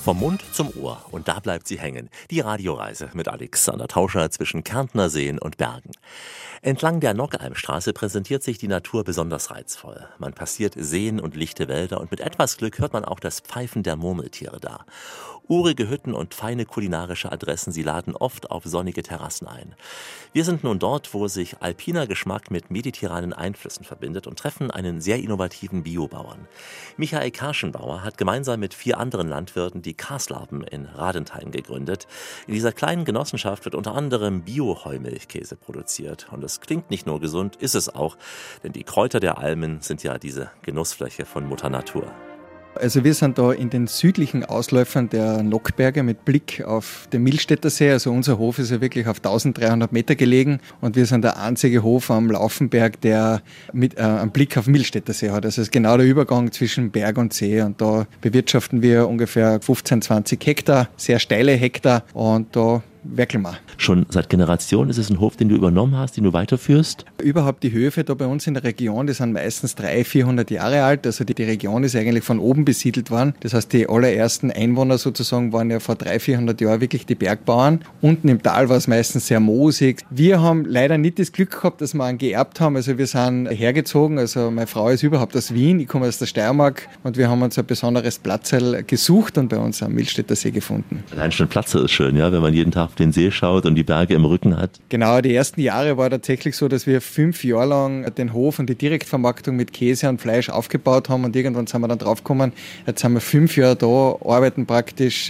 Vom Mund zum Ohr und da bleibt sie hängen. Die Radioreise mit Alexander Tauscher zwischen Kärntner Seen und Bergen. Entlang der Nockalmstraße präsentiert sich die Natur besonders reizvoll. Man passiert Seen und lichte Wälder und mit etwas Glück hört man auch das Pfeifen der Murmeltiere da. Urige Hütten und feine kulinarische Adressen, sie laden oft auf sonnige Terrassen ein. Wir sind nun dort, wo sich alpiner Geschmack mit mediterranen Einflüssen verbindet und treffen einen sehr innovativen Biobauern. Michael Karschenbauer hat gemeinsam mit 4 anderen Landwirten die Karslaben in Radenthein gegründet. In dieser kleinen Genossenschaft wird unter anderem Bio-Heumilchkäse produziert. Und es klingt nicht nur gesund, ist es auch, denn die Kräuter der Almen sind ja diese Genussfläche von Mutter Natur. Also wir sind da in den südlichen Ausläufern der Nockberge mit Blick auf den Milstädter See. Also unser Hof ist ja wirklich auf 1300 Meter gelegen und wir sind der einzige Hof am Laufenberg, der mit einen Blick auf Milstädter See hat. Also es ist genau der Übergang zwischen Berg und See und da bewirtschaften wir ungefähr 15, 20 Hektar, sehr steile Hektar und da werkeln wir. Schon seit Generationen ist es ein Hof, den du übernommen hast, den du weiterführst? Überhaupt die Höfe da bei uns in der Region, die sind meistens 300, 400 Jahre alt. Also die Region ist eigentlich von oben besiedelt worden. Das heißt, die allerersten Einwohner sozusagen waren ja vor 300, 400 Jahren wirklich die Bergbauern. Unten im Tal war es meistens sehr moosig. Wir haben leider nicht das Glück gehabt, dass wir einen geerbt haben. Also wir sind hergezogen. Also meine Frau ist überhaupt aus Wien. Ich komme aus der Steiermark und wir haben uns ein besonderes Platzl gesucht und bei uns am Milstädter See gefunden. Allein schon Platz ist schön, ja, wenn man jeden Tag auf den See schaut und die Berge im Rücken hat. Genau, die ersten Jahre war tatsächlich so, dass wir 5 Jahre lang den Hof und die Direktvermarktung mit Käse und Fleisch aufgebaut haben und irgendwann sind wir dann draufgekommen, jetzt sind wir 5 Jahre da, arbeiten praktisch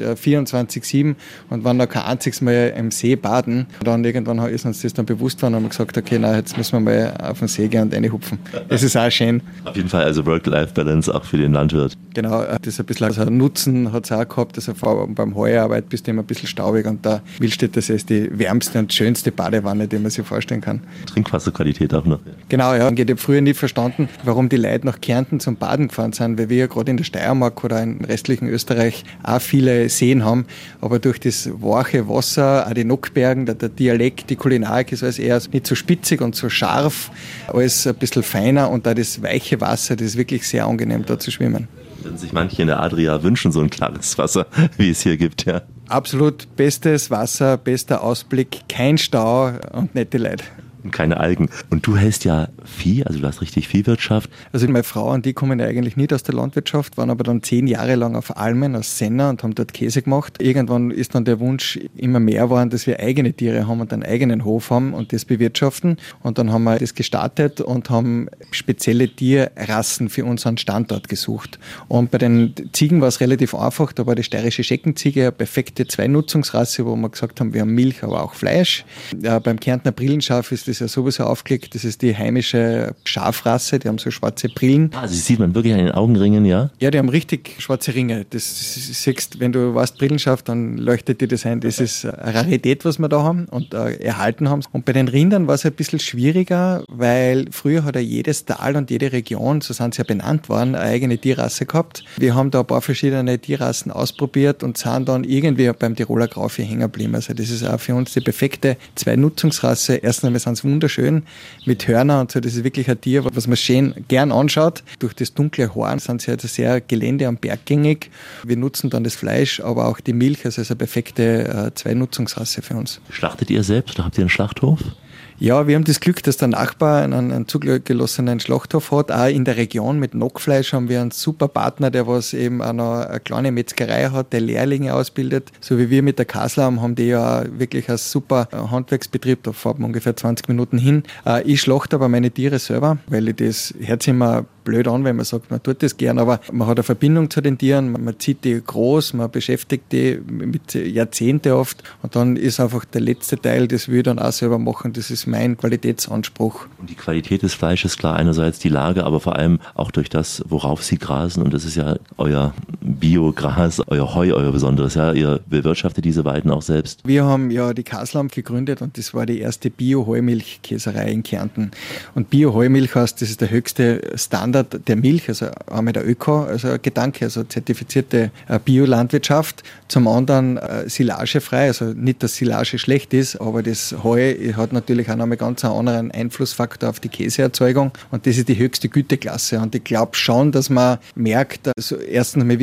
24/7 und waren noch kein einziges Mal im See baden. Und dann irgendwann ist uns das dann bewusst geworden und haben gesagt, okay, na, jetzt müssen wir mal auf den See gehen und reinhupfen. Das ist auch schön. Auf jeden Fall also Work-Life-Balance auch für den Landwirt. Genau, das ist ein bisschen also ein Nutzen hat es auch gehabt, also vor allem beim Heuerarbeit bist du immer ein bisschen staubig und der Milstädter See ist die wärmste und schönste Badewanne, die man sich vorstellen kann. Trinkwasserqualität auch noch. Genau, ja. Ich habe früher nie verstanden, warum die Leute nach Kärnten zum Baden gefahren sind, weil wir ja gerade in der Steiermark oder im restlichen Österreich auch viele Seen haben. Aber durch das weiche Wasser, auch die Nockbergen, der Dialekt, die Kulinarik ist alles eher nicht so spitzig und so scharf, alles ein bisschen feiner und da das weiche Wasser, das ist wirklich sehr angenehm, da zu schwimmen. Würden sich manche in der Adria wünschen, so ein klares Wasser, wie es hier gibt, ja. Absolut bestes Wasser, bester Ausblick, kein Stau und nette Leute. Und keine Algen. Und du hältst ja Vieh, also du hast richtig Viehwirtschaft. Also meine Frau und die kommen ja eigentlich nicht aus der Landwirtschaft, waren aber dann 10 Jahre lang auf Almen, aus Senna und haben dort Käse gemacht. Irgendwann ist dann der Wunsch immer mehr geworden, dass wir eigene Tiere haben und einen eigenen Hof haben und das bewirtschaften. Und dann haben wir das gestartet und haben spezielle Tierrassen für unseren Standort gesucht. Und bei den Ziegen war es relativ einfach. Da war die steirische Scheckenziege eine perfekte Zweinutzungsrasse, wo wir gesagt haben, wir haben Milch, aber auch Fleisch. Ja, beim Kärntner Brillenschaf ist das ja sowieso aufgelegt. Das ist die heimische Schafrasse, die haben so schwarze Brillen. Also das sieht man wirklich an den Augenringen, ja? Ja, die haben richtig schwarze Ringe. Das siehst, wenn du weißt Brillenschaf, dann leuchtet dir das ein. Das ist eine Rarität, was wir da haben und erhalten haben. Und bei den Rindern war es ein bisschen schwieriger, weil früher hat ja jedes Tal und jede Region, so sind sie ja benannt worden, eine eigene Tierrasse gehabt. Wir haben da ein paar verschiedene Tierrassen ausprobiert und sind dann irgendwie beim Tiroler Grauvieh hängen geblieben. Also das ist auch für uns die perfekte Zweinutzungsrasse. Erstens einmal sind sie wunderschön mit Hörner und so. Das ist wirklich ein Tier, was man schön gern anschaut. Durch das dunkle Horn sind sie also sehr gelände- und berggängig. Wir nutzen dann das Fleisch, aber auch die Milch. Also es ist eine perfekte Zweinutzungsrasse für uns. Schlachtet ihr selbst oder habt ihr einen Schlachthof? Ja, wir haben das Glück, dass der Nachbar einen zugelassenen Schlachthof hat. Auch in der Region mit Nockfleisch haben wir einen super Partner, der was eben auch noch eine kleine Metzgerei hat, der Lehrlinge ausbildet. So wie wir mit der Kaslam haben die ja wirklich ein super Handwerksbetrieb. Da fahren wir ungefähr 20 Minuten hin. Ich schlachte aber meine Tiere selber, weil ich das hört sich immer blöd an, wenn man sagt, man tut das gern, aber man hat eine Verbindung zu den Tieren, man zieht die groß, man beschäftigt die mit Jahrzehnte oft und dann ist einfach der letzte Teil, das will ich dann auch selber machen, das ist mein Qualitätsanspruch. Und die Qualität des Fleisches, klar, einerseits die Lage, aber vor allem auch durch das, worauf sie grasen und das ist ja euer Biogras, euer Heu, euer Besonderes, ja, ihr bewirtschaftet diese Weiden auch selbst. Wir haben ja die Kaslam gegründet und das war die erste Bio-Heumilchkäserei in Kärnten und Bio-Heumilch heißt, das ist der höchste Standard der Milch, also einmal der Öko, also Gedanke, also zertifizierte Biolandwirtschaft, zum anderen silagefrei, also nicht, dass Silage schlecht ist, aber das Heu hat natürlich auch noch einen ganz anderen Einflussfaktor auf die Käseerzeugung und das ist die höchste Güteklasse und ich glaube schon, dass man merkt, also erstens einmal, wie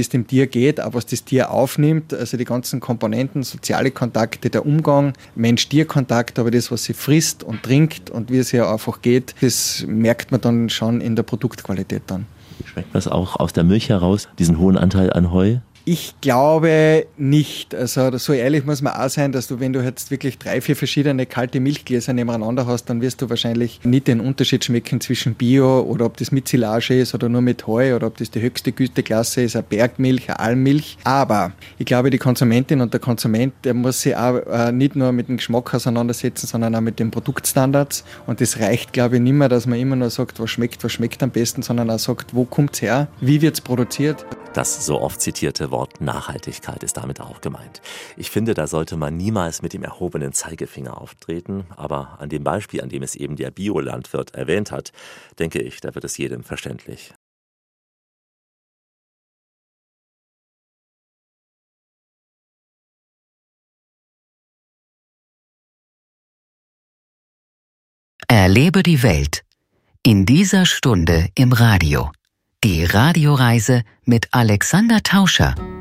es dem Tier geht, auch was das Tier aufnimmt, also die ganzen Komponenten, soziale Kontakte, der Umgang, Mensch-Tier-Kontakt, aber das, was sie frisst und trinkt und wie es ihr einfach geht, das merkt man dann schon in der Produktqualität dann. Schmeckt das auch aus der Milch heraus, diesen hohen Anteil an Heu? Ich glaube nicht. Also so ehrlich muss man auch sein, dass du, wenn du jetzt wirklich 3, 4 verschiedene kalte Milchgläser nebeneinander hast, dann wirst du wahrscheinlich nicht den Unterschied schmecken zwischen Bio oder ob das mit Silage ist oder nur mit Heu oder ob das die höchste Güteklasse ist, eine Bergmilch, eine Almmilch. Aber ich glaube, die Konsumentin und der Konsument, der muss sich auch nicht nur mit dem Geschmack auseinandersetzen, sondern auch mit den Produktstandards. Und das reicht, glaube ich, nicht mehr, dass man immer nur sagt, was schmeckt am besten, sondern auch sagt, wo kommt es her, wie wird es produziert. Das so oft zitierte Wort Nachhaltigkeit ist damit auch gemeint. Ich finde, da sollte man niemals mit dem erhobenen Zeigefinger auftreten, aber an dem Beispiel, an dem es eben der Biolandwirt erwähnt hat, denke ich, da wird es jedem verständlich. Erlebe die Welt in dieser Stunde im Radio. Die Radioreise mit Alexander Tauscher.